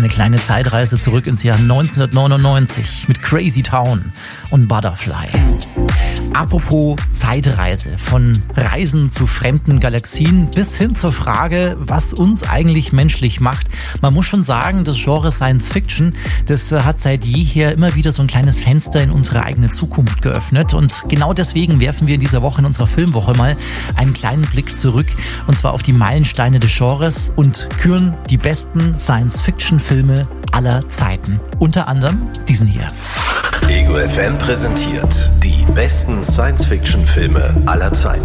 Eine kleine Zeitreise zurück ins Jahr 1999 mit Crazy Town und Butterfly. Apropos Zeitreise, von Reisen zu fremden Galaxien bis hin zur Frage, was uns eigentlich menschlich macht. Man muss schon sagen, das Genre Science Fiction, das hat seit jeher immer wieder so ein kleines Fenster in unsere eigene Zukunft geöffnet. Und genau deswegen werfen wir in dieser Woche, in unserer Filmwoche mal einen kleinen Blick zurück, und zwar auf die Meilensteine des Genres, und küren die besten Science Fiction Filme aller Zeiten. Unter anderem diesen hier. Ego FM präsentiert die besten Science-Fiction-Filme aller Zeiten.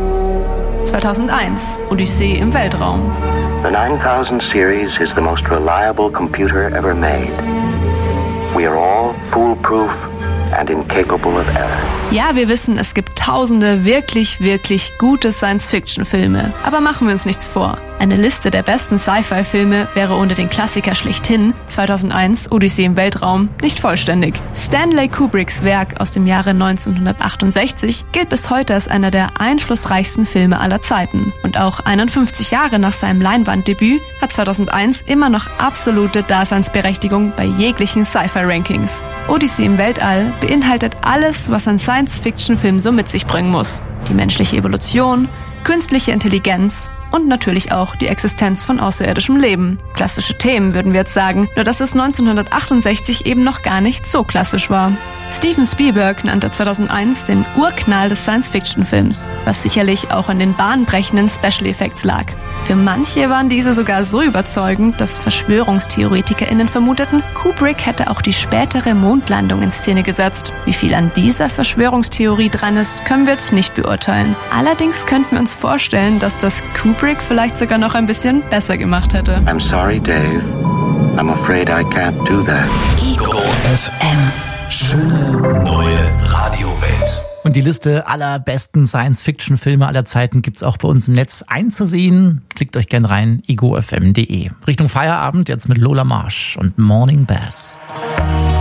2001, Odyssee im Weltraum. The 9000 series is the most reliable computer ever made. We are all foolproof and incapable of error. Ja, wir wissen, es gibt tausende wirklich, wirklich gute Science-Fiction-Filme. Aber machen wir uns nichts vor. Eine Liste der besten Sci-Fi-Filme wäre ohne den Klassiker schlechthin, 2001, Odyssee im Weltraum, nicht vollständig. Stanley Kubricks Werk aus dem Jahre 1968 gilt bis heute als einer der einflussreichsten Filme aller Zeiten. Und auch 51 Jahre nach seinem Leinwanddebüt hat 2001 immer noch absolute Daseinsberechtigung bei jeglichen Sci-Fi-Rankings. Odyssee im Weltall beinhaltet alles, was ein Science-Fiction-Film so mit sich bringen muss. Die menschliche Evolution, künstliche Intelligenz und natürlich auch die Existenz von außerirdischem Leben. Klassische Themen, würden wir jetzt sagen, nur dass es 1968 eben noch gar nicht so klassisch war. Steven Spielberg nannte 2001 den Urknall des Science-Fiction-Films, was sicherlich auch an den bahnbrechenden Special Effects lag. Für manche waren diese sogar so überzeugend, dass VerschwörungstheoretikerInnen vermuteten, Kubrick hätte auch die spätere Mondlandung in Szene gesetzt. Wie viel an dieser Verschwörungstheorie dran ist, können wir jetzt nicht beurteilen. Allerdings könnten wir uns vorstellen, dass das Kubrick vielleicht sogar noch ein bisschen besser gemacht hätte. I'm sorry, Dave. I'm afraid I can't do that. Ego FM. Schöne neue Radiowelt. Und die Liste aller besten Science-Fiction-Filme aller Zeiten gibt's auch bei uns im Netz einzusehen. Klickt euch gern rein, egofm.de. Richtung Feierabend jetzt mit Lola Marsh und Morning Bells.